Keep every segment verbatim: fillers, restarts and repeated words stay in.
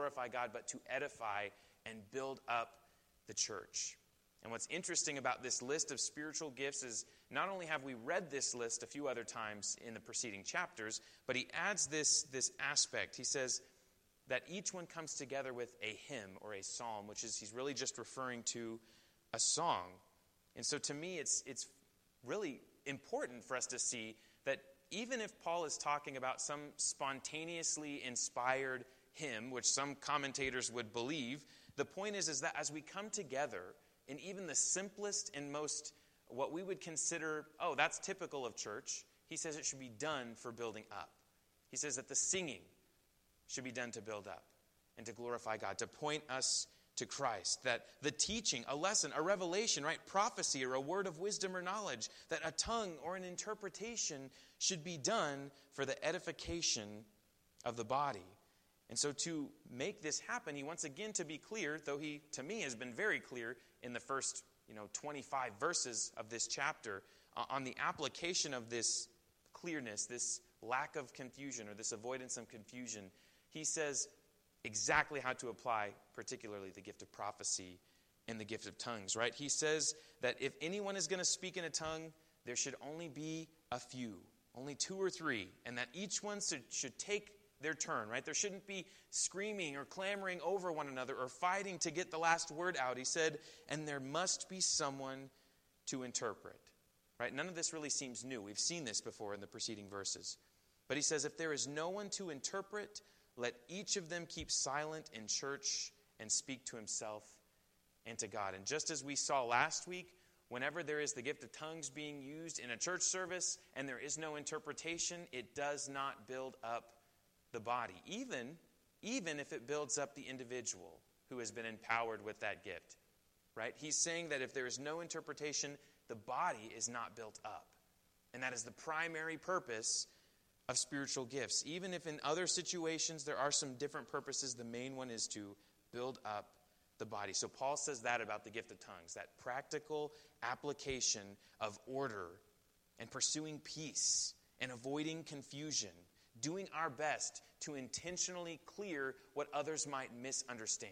glorify God, but to edify and build up the church. And what's interesting about this list of spiritual gifts is not only have we read this list a few other times in the preceding chapters, but he adds this, this aspect. He says that each one comes together with a hymn or a psalm, which is he's really just referring to a song. And so to me, it's it's really important for us to see that even if Paul is talking about some spontaneously inspired hymn, which some commentators would believe, the point is, is that as we come together in even the simplest and most, what we would consider, oh, that's typical of church, he says it should be done for building up. He says that the singing should be done to build up and to glorify God, to point us to Christ, that the teaching, a lesson, a revelation, right, prophecy or a word of wisdom or knowledge, that a tongue or an interpretation should be done for the edification of the body. And so to make this happen, he wants again to be clear, though he, to me, has been very clear in the first, you know, twenty-five verses of this chapter, uh, on the application of this clearness, this lack of confusion or this avoidance of confusion. He says exactly how to apply particularly the gift of prophecy and the gift of tongues, right? He says that if anyone is going to speak in a tongue, there should only be a few, only two or three, and that each one should, should take their turn, right? There shouldn't be screaming or clamoring over one another or fighting to get the last word out. He said, and there must be someone to interpret, right? None of this really seems new. We've seen this before in the preceding verses. But he says, if there is no one to interpret, let each of them keep silent in church and speak to himself and to God. And just as we saw last week, whenever there is the gift of tongues being used in a church service and there is no interpretation, it does not build up the body, even, even if it builds up the individual who has been empowered with that gift, right? He's saying that if there is no interpretation, the body is not built up. And that is the primary purpose of spiritual gifts. Even if in other situations there are some different purposes, the main one is to build up the body. So Paul says that about the gift of tongues, that practical application of order and pursuing peace and avoiding confusion, doing our best to intentionally clear what others might misunderstand.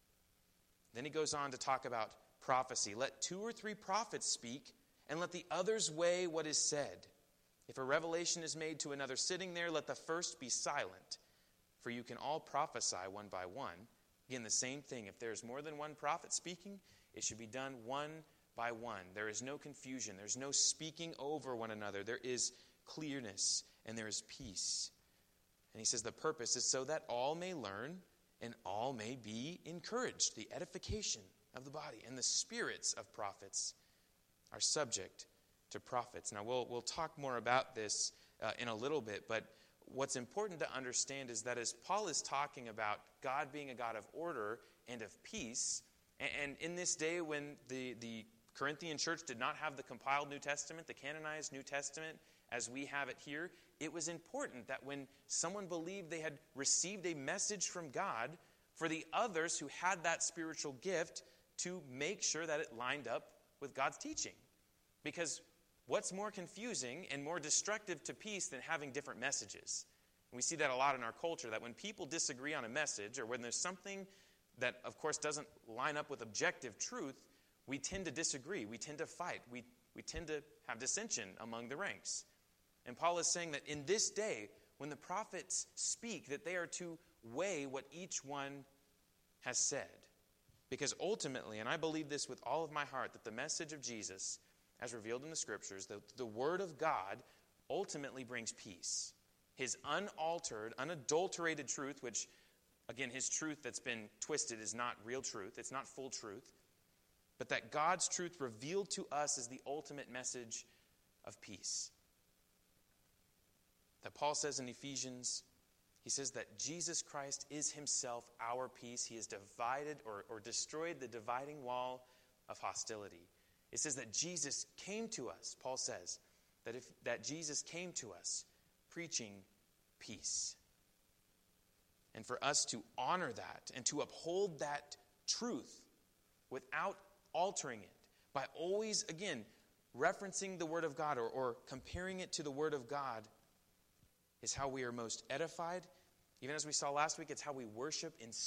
Then he goes on to talk about prophecy. Let two or three prophets speak, and let the others weigh what is said. If a revelation is made to another sitting there, let the first be silent, for you can all prophesy one by one. Again, the same thing. If there is more than one prophet speaking, it should be done one by one. There is no confusion. There's no speaking over one another. There is clearness and there is peace. And he says the purpose is so that all may learn and all may be encouraged. The edification of the body and the spirits of prophets are subject to prophets. Now, we'll we'll talk more about this uh, in a little bit, but what's important to understand is that as Paul is talking about God being a God of order and of peace, and, and in this day when the, the Corinthian church did not have the compiled New Testament, the canonized New Testament, as we have it here, it was important that when someone believed they had received a message from God, for the others who had that spiritual gift to make sure that it lined up with God's teaching. Because what's more confusing and more destructive to peace than having different messages? And we see that a lot in our culture, that when people disagree on a message, or when there's something that, of course, doesn't line up with objective truth, we tend to disagree. We tend to fight. We, we tend to have dissension among the ranks. And Paul is saying that in this day, when the prophets speak, that they are to weigh what each one has said. Because ultimately, and I believe this with all of my heart, that the message of Jesus, as revealed in the Scriptures, the, the Word of God ultimately brings peace. His unaltered, unadulterated truth, which, again, his truth that's been twisted is not real truth. It's not full truth. But that God's truth revealed to us is the ultimate message of peace. That Paul says in Ephesians, he says that Jesus Christ is himself our peace. He has divided or, or destroyed the dividing wall of hostility. It says that Jesus came to us, Paul says, that if that Jesus came to us preaching peace. And for us to honor that and to uphold that truth without altering it, by always, again, referencing the Word of God or, or comparing it to the Word of God, is how we are most edified. Even as we saw last week, it's how we worship in